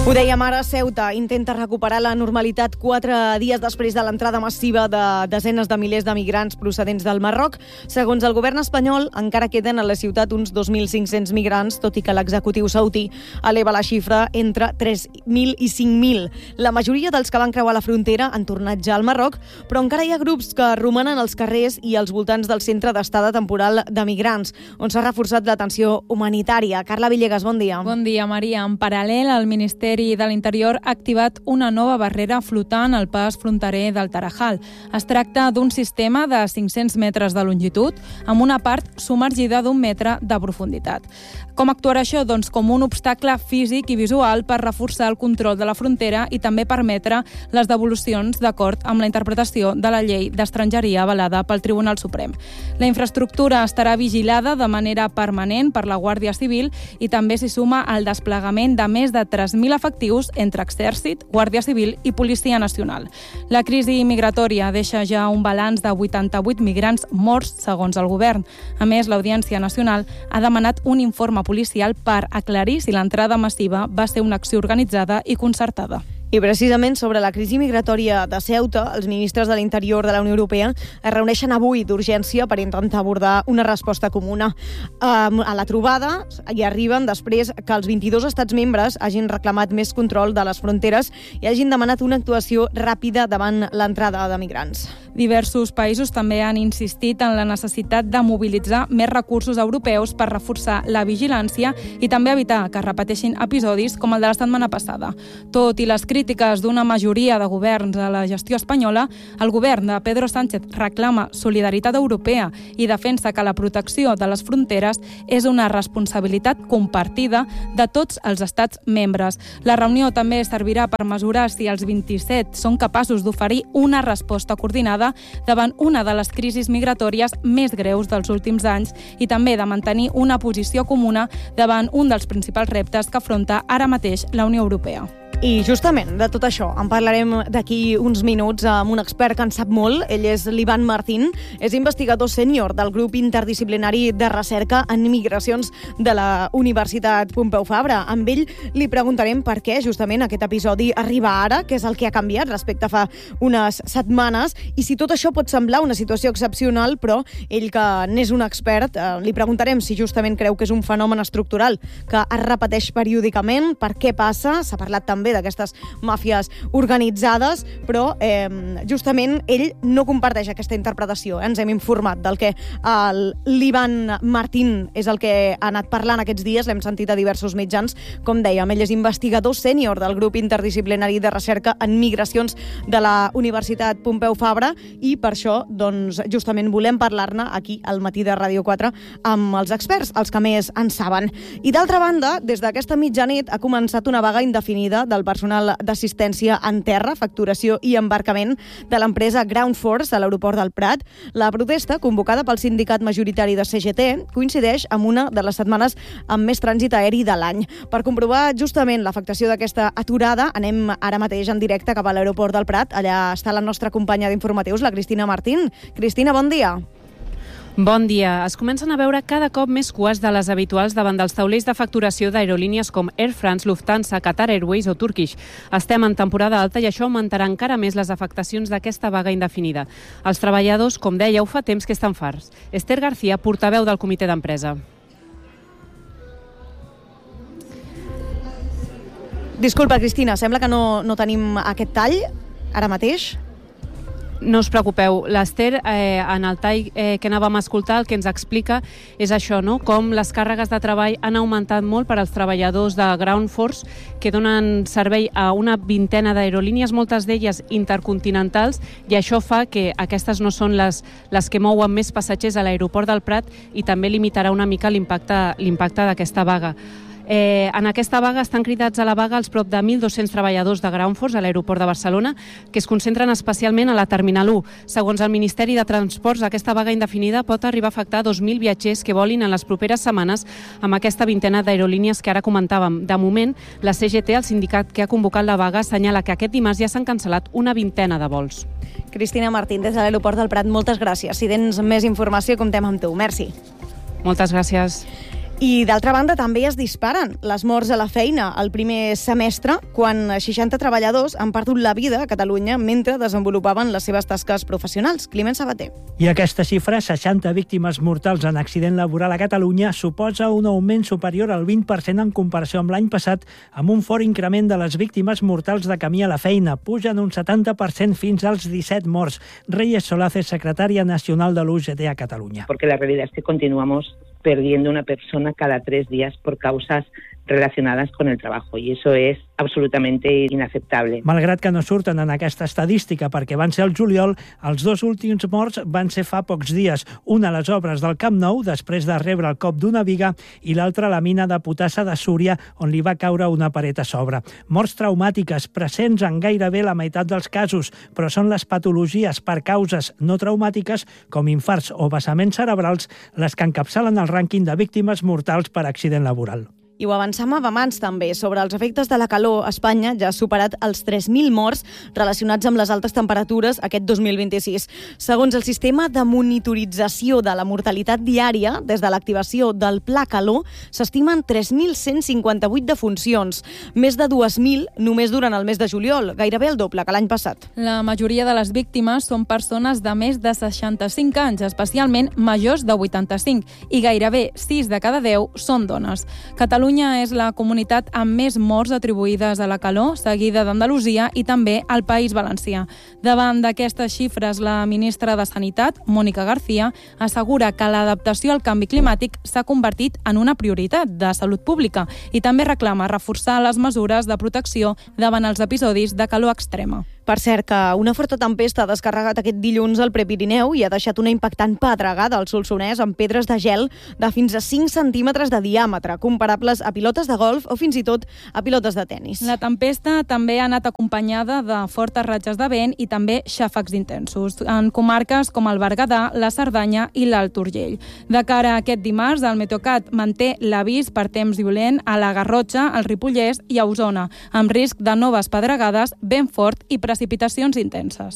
Ho dèiem ara, Ceuta intenta recuperar la normalitat 4 dies després de l'entrada massiva de desenes de milers de migrants procedents del Marroc. Segons el govern espanyol, encara queden a la ciutat uns 2.500 migrants, tot i que l'executiu saudí eleva la xifra entre 3.000 i 5.000. La majoria dels que van creuar la frontera han tornat ja al Marroc, però encara hi ha grups que romanen als carrers i als voltants del centre d'estada temporal de migrants, on s'ha reforçat l'atenció humanitària. Carla Villegas, bon dia. Bon dia, Maria. En paral·lel, el Ministeri de l'Interior ha activat una nova barrera flotant al pas fronterer del Tarajal. Es tracta d'un sistema de 500 metres de longitud amb una part submergida d'1 metre de profunditat. Com actuarà això? Doncs com un obstacle físic i visual per reforçar el control de la frontera i també permetre les devolucions d'acord amb la interpretació de la llei d'estrangeria avalada pel Tribunal Suprem. La infraestructura estarà vigilada de manera permanent per la Guàrdia Civil i també s'hi suma el desplegament de més de 3.000 efectius entre Exèrcit, Guàrdia Civil i Policia Nacional. La crisi migratòria deixa ja un balanç de 88 migrants morts, segons el govern. A més, l'Audiència Nacional ha demanat un informe policial per aclarir si l'entrada massiva va ser una acció organitzada i concertada. I precisament sobre la crisi migratòria de Ceuta, els ministres de l'Interior de la Unió Europea es reuneixen avui d'urgència per intentar abordar una resposta comuna. A la trobada hi arriben després que els 22 estats membres hagin reclamat més control de les fronteres i hagin demanat una actuació ràpida davant l'entrada de migrants. Diversos països també han insistit en la necessitat de mobilitzar més recursos europeus per reforçar la vigilància i també evitar que es repeteixin episodis com el de la setmana passada. Tot i les crítiques d'una majoria de governs a la gestió espanyola, el govern de Pedro Sánchez reclama solidaritat europea i defensa que la protecció de les fronteres és una responsabilitat compartida de tots els estats membres. La reunió també servirà per mesurar si els 27 són capaços d'oferir una resposta coordinada davant una de les crisis migratòries més greus dels últims anys i també de mantenir una posició comuna davant un dels principals reptes que afronta ara mateix la Unió Europea. I justament de tot això en parlarem d'aquí uns minuts amb un expert que en sap molt. Ell és l'Ivan Martín, és investigador sènior del grup interdisciplinari de recerca en migracions de la Universitat Pompeu Fabra. Amb ell li preguntarem per què justament aquest episodi arriba ara, què és el que ha canviat respecte a fa unes setmanes i si tot això pot semblar una situació excepcional, però ell que n'és un expert, li preguntarem si justament creu que és un fenomen estructural que es repeteix periòdicament, per què passa, s'ha parlat també d'aquestes màfies organitzades, però justament ell no comparteix aquesta interpretació. Ens hem informat del que l'Ivan Martín és el que ha anat parlant aquests dies, l'hem sentit a diversos mitjans. Com dèiem, ell és investigador sènior del grup interdisciplinari de recerca en migracions de la Universitat Pompeu Fabra i per això, doncs, justament volem parlar-ne aquí al Matí de Ràdio 4 amb els experts, els que més en saben. I d'altra banda, des d'aquesta mitjanit ha començat una vaga indefinida del personal d'assistència en terra, facturació i embarcament de l'empresa Ground Force a l'aeroport del Prat. La protesta, convocada pel sindicat majoritari de CGT, coincideix amb una de les setmanes amb més trànsit aeri de l'any. Per comprovar justament l'afectació d'aquesta aturada, anem ara mateix en directe cap a l'aeroport del Prat. Allà està la nostra companya d'informatius, la Cristina Martín. Cristina, bon dia. Bon dia. Es comencen a veure cada cop més cues de les habituals davant dels taulers de facturació d'aerolínies com Air France, Lufthansa, Qatar Airways o Turkish. Estem en temporada alta i això augmentarà encara més les afectacions d'aquesta vaga indefinida. Els treballadors, com dèieu, fa temps que estan farts. Esther García, portaveu del comitè d'empresa. Disculpa, Cristina, sembla que no tenim aquest tall ara mateix. No us preocupeu, l'Esther, en el tall que anàvem a escoltar, el que ens explica és això, no? Com les càrregues de treball han augmentat molt per als treballadors de Ground Force, que donen servei a una vintena d'aerolínies, moltes d'elles intercontinentals, i això fa que aquestes no són les que mouen més passatgers a l'aeroport del Prat i també limitarà una mica l'impacte d'aquesta vaga. En aquesta vaga estan cridats a la vaga els prop de 1.200 treballadors de Ground Force a l'aeroport de Barcelona, que es concentren especialment a la Terminal 1. Segons el Ministeri de Transports, aquesta vaga indefinida pot arribar a afectar 2.000 viatgers que volin en les properes setmanes amb aquesta vintena d'aerolínies que ara comentàvem. De moment, la CGT, el sindicat que ha convocat la vaga, assenyala que aquest dimarts ja s'han cancel·lat una vintena de vols. Cristina Martín, des de l'aeroport del Prat, moltes gràcies. Si tens més informació, comptem amb tu. Merci. Moltes gràcies. I, d'altra banda, també es disparen les morts a la feina el primer semestre, quan 60 treballadors han perdut la vida a Catalunya mentre desenvolupaven les seves tasques professionals. Climent Sabater. I aquesta xifra, 60 víctimes mortals en accident laboral a Catalunya, suposa un augment superior al 20% en comparació amb l'any passat, amb un fort increment de les víctimes mortals de camí a la feina. Pugen un 70% fins als 17 morts. Reyes Solaces, secretària nacional de l'UGT a Catalunya. Porque la realidad es que continuamos perdiendo una persona cada 3 días por causas relacionadas con el trabajo, y eso es absolutamente inaceptable. Malgrat que no surten en aquesta estadística perquè van ser al juliol, els 2 últims morts van ser fa pocs dies. Una a les obres del Camp Nou, després de rebre el cop d'una viga, i l'altra a la mina de potassa de Súria, on li va caure una paret a sobre. Morts traumàtiques, presents en gairebé la meitat dels casos, però són les patologies per causes no traumàtiques, com infarts o vessaments cerebrals, les que encapçalen el rànquing de víctimes mortals per accident laboral. I ho avançàvem abans també, sobre els efectes de la calor. Espanya ja ha superat els 3.000 morts relacionats amb les altes temperatures aquest 2026. Segons el sistema de monitorització de la mortalitat diària, des de l'activació del Pla Calor, s'estimen 3.158 defuncions, més de 2.000 només durant el mes de juliol, gairebé el doble que l'any passat. La majoria de les víctimes són persones de més de 65 anys, especialment majors de 85, i gairebé 6 de cada 10 són dones. Catalunya és la comunitat amb més morts atribuïdes a la calor, seguida d'Andalusia i també al País Valencià. Davant d'aquestes xifres, la ministra de Sanitat, Mónica García, assegura que l'adaptació al canvi climàtic s'ha convertit en una prioritat de salut pública i també reclama reforçar les mesures de protecció davant els episodis de calor extrema. Per cert, que una forta tempesta ha descarregat aquest dilluns al Prepirineu i ha deixat una impactant pedregada al Solsonès amb pedres de gel de fins a 5 centímetres de diàmetre, comparables a pilotes de golf o fins i tot a pilotes de tennis. La tempesta també ha anat acompanyada de fortes ratxes de vent i també xàfecs intensos en comarques com el Berguedà, la Cerdanya i l'Alt Urgell. De cara a aquest dimarts, el Meteocat manté l'avís per temps violent a la Garrotxa, al Ripollès i a Osona, amb risc de noves pedregades, vent fort i precipitacions intenses.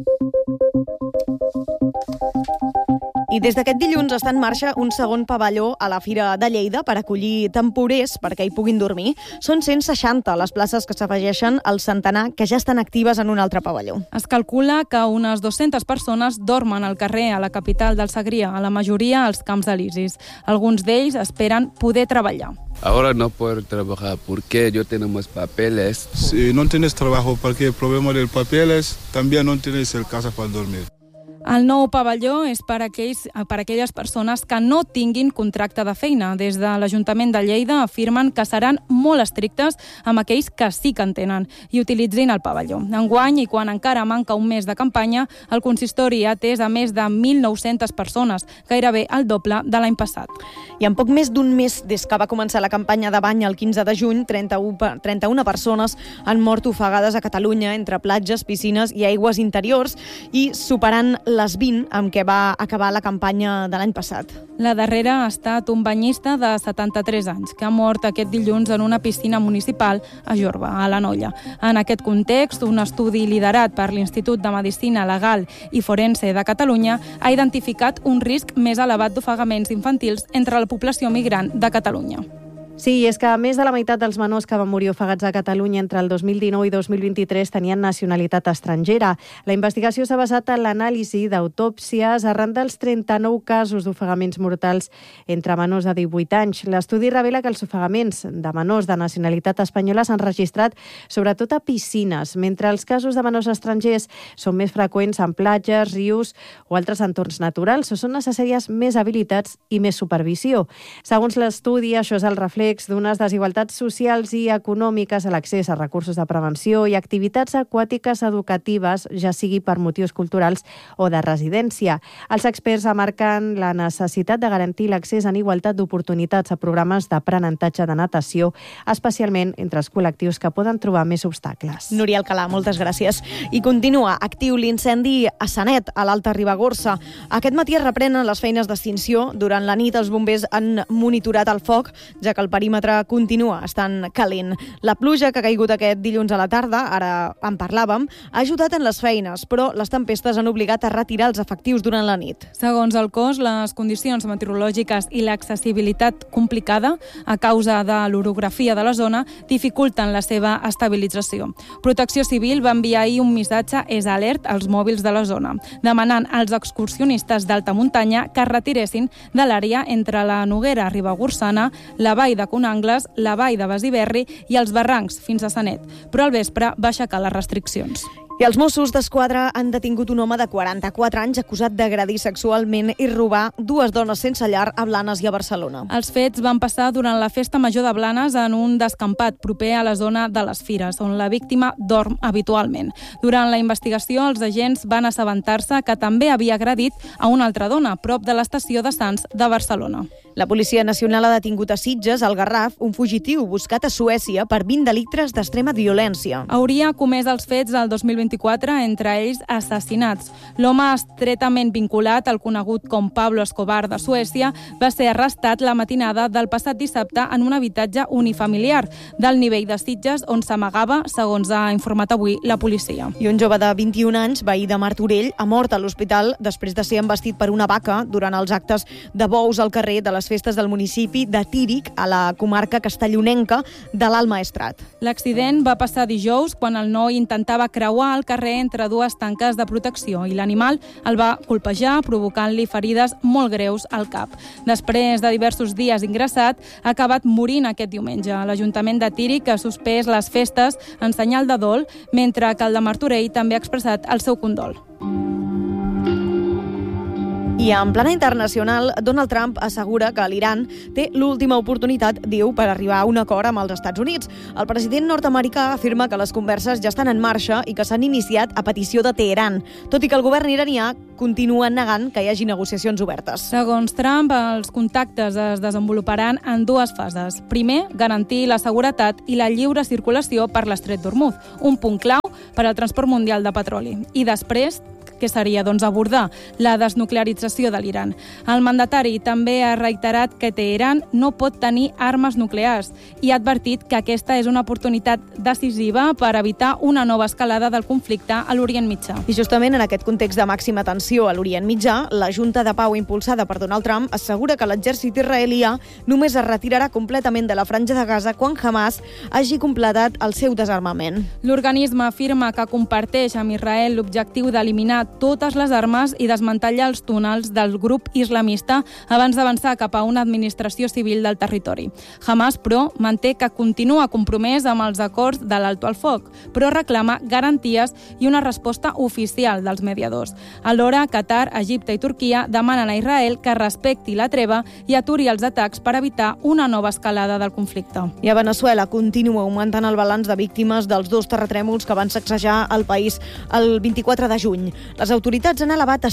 I des d'aquest dilluns està en marxa un segon pavelló a la Fira de Lleida per acollir temporers perquè hi puguin dormir. Són 160 les places que s'afegeixen al centenar que ja estan actives en un altre pavelló. Es calcula que unes 200 persones dormen al carrer a la capital del Segrià, a la majoria als Camps d'Elisis. Alguns d'ells esperen poder treballar. Ahora no puedo trabajar porque yo tenemos papeles. Si no tienes trabajo porque el problema del papeles, también no tienes el casa para dormir. El nou pavelló és per aquelles persones que no tinguin contracte de feina. Des de l'Ajuntament de Lleida afirmen que seran molt estrictes amb aquells que sí que en tenen i utilitzin el pavelló. Enguany, i quan encara manca un mes de campanya, el consistori ha atès a més de 1.900 persones, gairebé el doble de l'any passat. I en poc més d'un mes des que va començar la campanya de bany el 15 de juny, 31 persones han mort ofegades a Catalunya entre platges, piscines i aigües interiors i superant les 20 amb què va acabar la campanya de l'any passat. La darrera ha estat un banyista de 73 anys que ha mort aquest dilluns en una piscina municipal a Jorba, a l'Anoia. En aquest context, un estudi liderat per l'Institut de Medicina Legal i Forense de Catalunya ha identificat un risc més elevat d'ofegaments infantils entre la població migrant de Catalunya. Sí, és que més de la meitat dels menors que van morir ofegats a Catalunya entre el 2019 i 2023 tenien nacionalitat estrangera. La investigació s'ha basat en l'anàlisi d'autòpsies arran dels 39 casos d'ofegaments mortals entre menors de 18 anys. L'estudi revela que els ofegaments de menors de nacionalitat espanyola s'han registrat sobretot a piscines, mentre els casos de menors estrangers són més freqüents en platges, rius o altres entorns naturals, o són necessàries més habilitats i més supervisió. Segons l'estudi, això és el reflex d'unes desigualtats socials i econòmiques a l'accés a recursos de prevenció i activitats aquàtiques educatives, ja sigui per motius culturals o de residència. Els experts remarquen la necessitat de garantir l'accés en igualtat d'oportunitats a programes d'aprenentatge de natació, especialment entre els col·lectius que poden trobar més obstacles. Núria Alcalà, moltes gràcies. I continua actiu l'incendi a Sanet, a l'Alta Ribagorça. Aquest matí es reprenen les feines d'extinció. Durant la nit els bombers han monitorat el foc, ja que el perímetre continua estant calent. La pluja que ha caigut aquest dilluns a la tarda, ara en parlàvem, ha ajudat en les feines, però les tempestes han obligat a retirar els efectius durant la nit. Segons el cos, les condicions meteorològiques i l'accessibilitat complicada a causa de l'orografia de la zona dificulten la seva estabilització. Protecció Civil va enviar ahir un missatge alert als mòbils de la zona, demanant als excursionistes d'alta muntanya que es retiressin de l'àrea entre la Noguera Ribagorçana, la vall de Conangles, la vall de Besiberri i els barrancs fins a Sanet, però al vespre va aixecar les restriccions. I els Mossos d'Esquadra han detingut un home de 44 anys acusat d'agredir sexualment i robar 2 dones sense llar a Blanes i a Barcelona. Els fets van passar durant la festa major de Blanes en un descampat proper a la zona de les Fires, on la víctima dorm habitualment. Durant la investigació, els agents van assabentar-se que també havia agredit a una altra dona, prop de l'estació de Sants de Barcelona. La Policia Nacional ha detingut a Sitges, al Garraf, un fugitiu buscat a Suècia per 20 delictes d'extrema violència. Hauria comès els fets el 2024, entre ells assassinats. L'home estretament vinculat al conegut com Pablo Escobar de Suècia va ser arrestat la matinada del passat dissabte en un habitatge unifamiliar del nivell de Sitges on s'amagava, segons ha informat avui la policia. I un jove de 21 anys, veí de Martorell, ha mort a l'hospital després de ser embestit per una vaca durant els actes de bous al carrer de les festes del municipi de Tírig, a la comarca castellonenca de l'Alt Maestrat. L'accident va passar dijous quan el noi intentava creuar el carrer entre 2 tanques de protecció i l'animal el va colpejar, provocant-li ferides molt greus al cap. Després de diversos dies ingressat, ha acabat morint aquest diumenge. L'Ajuntament de Tírig ha suspès les festes en senyal de dol, mentre que el de Martorell també ha expressat el seu condol. I en plana internacional, Donald Trump assegura que l'Iran té l'última oportunitat, diu, per arribar a un acord amb els Estats Units. El president nord-americà afirma que les converses ja estan en marxa i que s'han iniciat a petició de Teheran, tot i que el govern iranià continua negant que hi hagi negociacions obertes. Segons Trump, els contactes es desenvoluparan en 2 fases. Primer, garantir la seguretat i la lliure circulació per l'Estret d'Hormuz, un punt clau per al transport mundial de petroli. I després, que seria abordar la desnuclearització de l'Iran. El mandatari també ha reiterat que Teheran no pot tenir armes nuclears i ha advertit que aquesta és una oportunitat decisiva per evitar una nova escalada del conflicte a l'Orient Mitjà. I justament en aquest context de màxima tensió a l'Orient Mitjà, la Junta de Pau impulsada per Donald Trump assegura que l'exèrcit israelià només es retirarà completament de la franja de Gaza quan Hamas hagi completat el seu desarmament. L'organisme afirma que comparteix amb Israel l'objectiu d'eliminar totes les armes i desmantellar els túnels del grup islamista abans d'avançar cap a una administració civil del territori. Hamas, però, manté que continua compromès amb els acords de l'alto al foc, però reclama garanties i una resposta oficial dels mediadors. Alhora, Qatar, Egipte i Turquia demanen a Israel que respecti la treva i aturi els atacs per evitar una nova escalada del conflicte. I a Veneçuela continua augmentant el balanç de víctimes dels 2 terratrèmols que van sacsejar el país el 24 de juny. Les autoritats han elevat a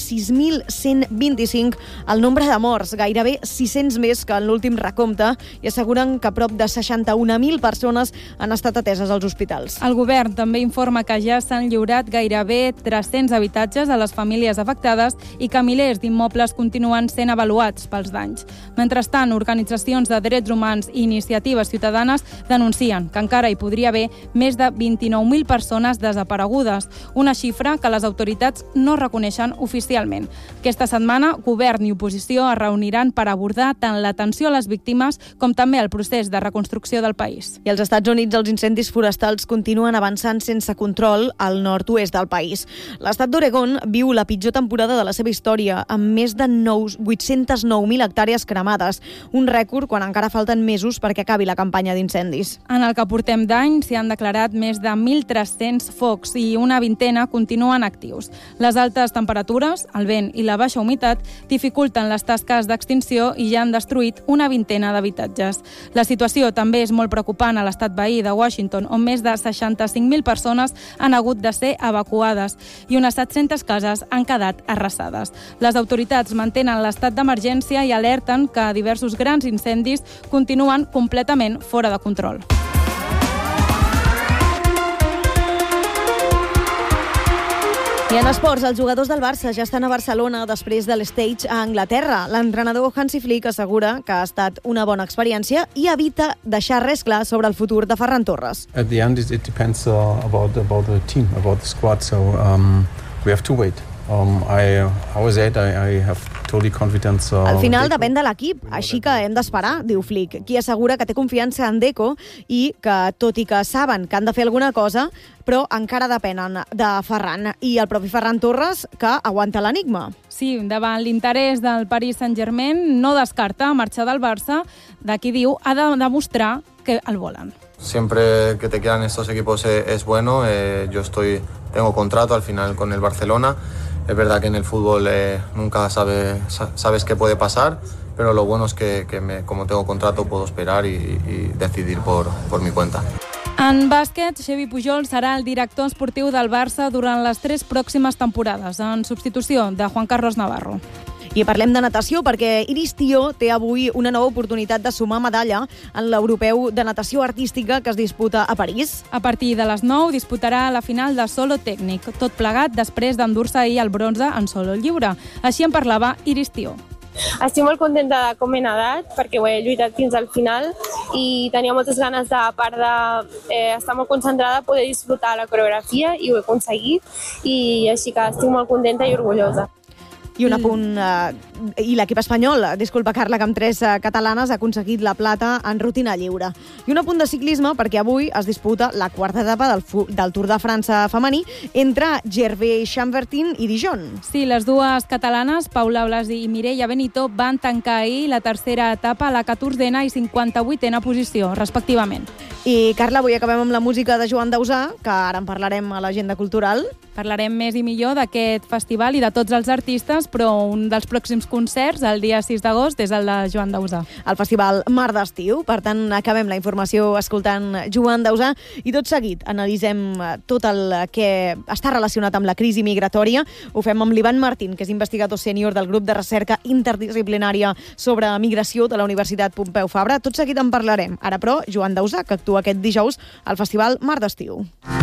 6.125 el nombre de morts, gairebé 600 més que en l'últim recompte, i asseguren que prop de 61.000 persones han estat ateses als hospitals. El govern també informa que ja s'han lliurat gairebé 300 habitatges a les famílies afectades i que milers d'immobles continuen sent avaluats pels danys. Mentrestant, organitzacions de drets humans i iniciatives ciutadanes denuncien que encara hi podria haver més de 29.000 persones desaparegudes, una xifra que les autoritats no reconeixen oficialment. Aquesta setmana, govern i oposició es reuniran per abordar tant l'atenció a les víctimes com també el procés de reconstrucció del país. I als Estats Units els incendis forestals continuen avançant sense control al nord-oest del país. L'estat d'Oregon viu la pitjor temporada de la seva història, amb més de 809.000 hectàrees cremades, un rècord quan encara falten mesos perquè acabi la campanya d'incendis. En el que portem d'any s'hi han declarat més de 1.300 focs i una vintena continuen actius. Les altes temperatures, el vent i la baixa humitat dificulten les tasques d'extinció i ja han destruït una vintena d'habitatges. La situació també és molt preocupant a l'estat veí de Washington, on més de 65.000 persones han hagut de ser evacuades i unes 700 cases han quedat arrasades. Les autoritats mantenen l'estat d'emergència i alerten que diversos grans incendis continuen completament fora de control. I en esports, els jugadors del Barça ja estan a Barcelona després de l'Stage a Anglaterra. L'entrenador Hansi Flick assegura que ha estat una bona experiència i evita deixar res clar sobre el futur de Ferran Torres. At the end, it depends about the team, about the squad, so we have to wait. I have totally confidence. Al final depèn de l'equip, així que hem d'esperar, diu Flick, qui assegura que té confiança en Deco i que, tot i que saben que han de fer alguna cosa, però encara depenen de Ferran i el propi Ferran Torres, que aguanta l'enigma. Sí, davant l'interès del Paris Saint-Germain no descarta marxar del Barça, de qui diu ha de demostrar que el volen. Siempre que te quedan estos equipos es bueno. Tengo contrato al final con el Barcelona. Es verdad que en el fútbol nunca sabes qué puede pasar, pero lo bueno es que como tengo contrato puedo esperar y decidir por mi cuenta. En bàsquet, Xevi Pujol serà el director esportiu del Barça durant les 3 pròximes temporades, en substitució de Juan Carlos Navarro. I parlem de natació perquè Iris Tió té avui una nova oportunitat de sumar medalla en l'europeu de natació artística que es disputa a París. A partir de les 9 disputarà la final de solo tècnic, tot plegat després d'endur-se ahir el bronze en solo lliure. Així en parlava Iris Tió. Estic molt contenta de com he nedat perquè ho he lluitat fins al final i tenia moltes ganes de, a part d'estar molt concentrada, poder disfrutar la coreografia i ho he aconseguit i així que estic molt contenta i orgullosa. I un apunt, i l'equip espanyol, disculpa Carla, que amb 3 catalanes ha aconseguit la plata en rutina lliure. I un apunt de ciclisme perquè avui es disputa la 4ª etapa del Tour de França femení entre Gervais Chambertin i Dijon. Sí, les dues catalanes, Paula Blasi i Mireia Benito, van tancar ahir la 3ª etapa a la 14a i 58a posició, respectivament. I, Carla, avui acabem amb la música de Joan Dausà, que ara en parlarem a l'agenda cultural. Parlarem més i millor d'aquest festival i de tots els artistes, però un dels pròxims concerts, el dia 6 d'agost, és el de Joan Dausà. El festival Mar d'Estiu. Per tant, acabem la informació escoltant Joan Dausà i tot seguit analitzem tot el que està relacionat amb la crisi migratòria. Ho fem amb l'Ivan Martín, que és investigador sènior del grup de recerca interdisciplinària sobre migració de la Universitat Pompeu Fabra. Tot seguit en parlarem. Ara, però, Joan Dausà, que actua aquest dijous al festival Mar d'Estiu.